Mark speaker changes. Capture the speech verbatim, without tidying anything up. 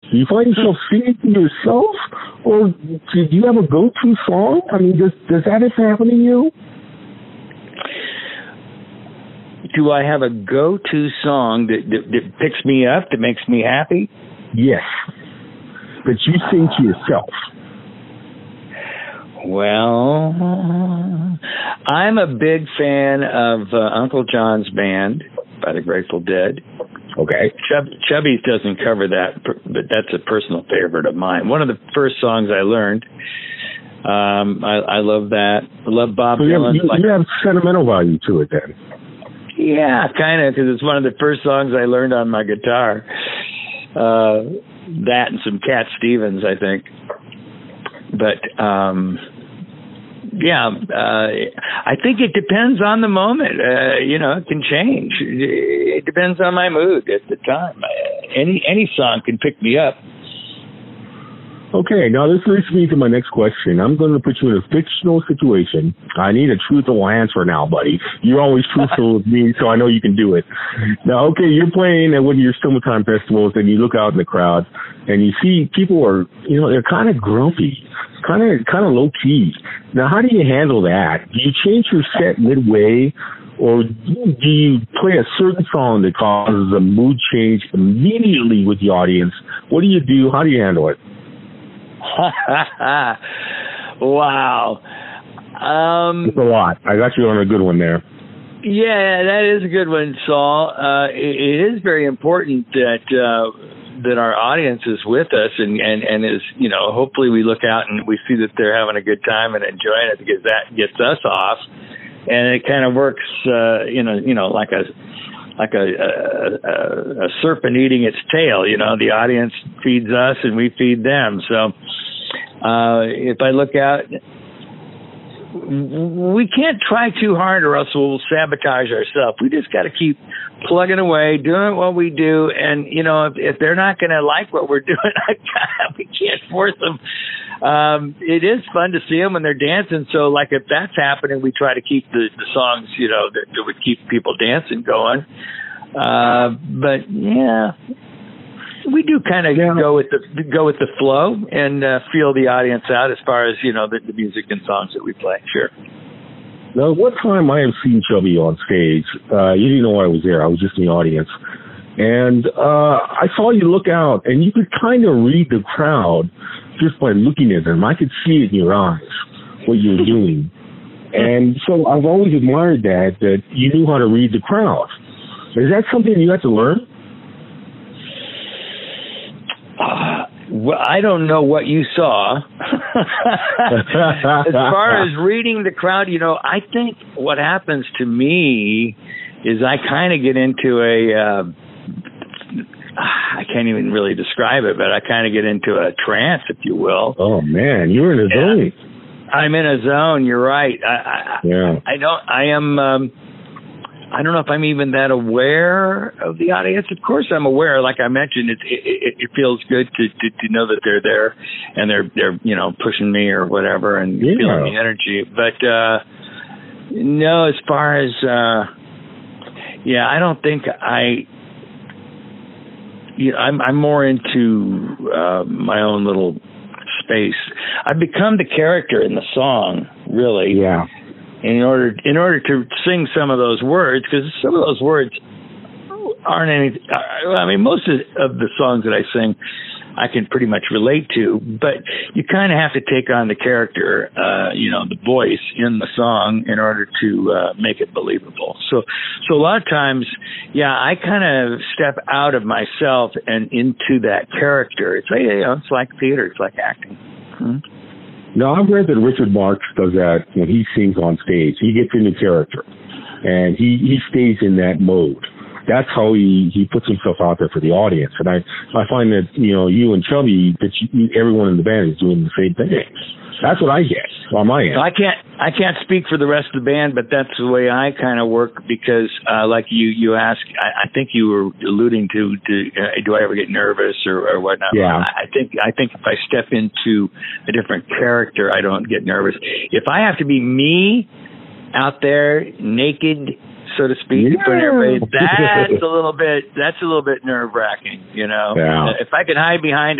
Speaker 1: Do you find yourself singing to yourself, or do you have a go-to song? I mean, does does that ever happen to you?
Speaker 2: Do I have a go-to song that, that, that picks me up, that makes me happy?
Speaker 1: Yes. That you sing to yourself.
Speaker 2: Well, I'm a big fan of uh, Uncle John's Band by the Grateful Dead.
Speaker 1: Okay.
Speaker 2: Chub, Chubby's doesn't cover that, but that's a personal favorite of mine. One of the first songs I learned. Um, I, I love that. I love Bob
Speaker 1: so you
Speaker 2: Dylan.
Speaker 1: Have, you,
Speaker 2: like,
Speaker 1: you have sentimental value to it then.
Speaker 2: Yeah, kind of, because it's one of the first songs I learned on my guitar. Uh, that and some Cat Stevens, I think. But, um, yeah, uh, I think it depends on the moment. Uh, you know, it can change. It depends on my mood at the time. Any any song can pick me up.
Speaker 1: Okay, now this leads me to my next question. I'm going to put you in a fictional situation. I need a truthful answer now, buddy. You're always truthful with me, so I know you can do it. Now, okay, you're playing at one of your summertime festivals, and you look out in the crowd, and you see people are, you know, they're kind of grumpy, kind of kind of low key. Now, how do you handle that? Do you change your set midway, or do you play a certain song that causes a mood change immediately with the audience? What do you do? How do you handle it?
Speaker 2: Wow. Um,
Speaker 1: it's a lot. I got you on a good one there.
Speaker 2: Yeah, that is a good one, Saul. Uh, it, it is very important that uh, that our audience is with us, and, and, and is, you know, hopefully we look out and we see that they're having a good time and enjoying it, because that gets us off, and it kind of works, uh, you know, you know, like a like a, a, a serpent eating its tail. You know, the audience feeds us and we feed them. So uh, if I look out, we can't try too hard or else we'll sabotage ourselves. We just got to keep plugging away, doing what we do. And, you know, if, if they're not going to like what we're doing, I can't, we can't force them. Um, it is fun to see them when they're dancing. So, like, if that's happening, we try to keep the, the songs, you know, that, that would keep people dancing going. Uh, but, yeah, we do kind of yeah. go with the go with the flow and uh, feel the audience out as far as, you know, the, the music and songs that we play. Sure.
Speaker 1: Now, one time I have seen Chubby on stage. Uh, you didn't know I was there. I was just in the audience. And uh, I saw you look out, and you could kind of read the crowd just by looking at them. I could see it in your eyes, what you were doing. And so I've always admired that, that you knew how to read the crowd. Is that something you had to learn?
Speaker 2: Uh, well, I don't know what you saw. As far as reading the crowd, you know, I think what happens to me is I kind of get into a, uh, I can't even really describe it, but I kind of get into a trance, if you will.
Speaker 1: Oh, man, you're in a zone.
Speaker 2: I'm in a zone. You're right. I, I,
Speaker 1: yeah.
Speaker 2: I don't, I am, um, I don't know if I'm even that aware of the audience. Of course I'm aware. Like I mentioned, it it, it feels good to, to, to know that they're there and they're, they're, you know, pushing me or whatever and
Speaker 1: yeah.
Speaker 2: feeling the energy. But, uh, no, as far as, uh, yeah, I don't think I, you know, I'm, I'm more into, uh, my own little space. I've become the character in the song, really.
Speaker 1: Yeah.
Speaker 2: In order, in order to sing some of those words, because some of those words aren't any. I mean, most of, of the songs that I sing, I can pretty much relate to. But you kind of have to take on the character, uh, you know, the voice in the song in order to uh, make it believable. So, so a lot of times, yeah, I kind of step out of myself and into that character. It's like, you know, it's like theater. It's like acting. Hmm?
Speaker 1: Now, I've read that Richard Marx does that when he sings on stage. He gets into character, and he, he stays in that mode. That's how he, he puts himself out there for the audience. And I, I find that, you know, you and Chubby, that you, everyone in the band is doing the same thing. That's what I get on my end.
Speaker 2: I can't I can't speak for the rest of the band, but that's the way I kind of work because, uh, like you you asked, I, I think you were alluding to, to uh, do I ever get nervous or, or whatnot?
Speaker 1: Yeah.
Speaker 2: I think I think if I step into a different character, I don't get nervous. If I have to be me out there naked, so to speak,
Speaker 1: yeah.
Speaker 2: in front of everybody, that's a little bit that's a little bit nerve wracking, you know.
Speaker 1: Yeah.
Speaker 2: If I could hide behind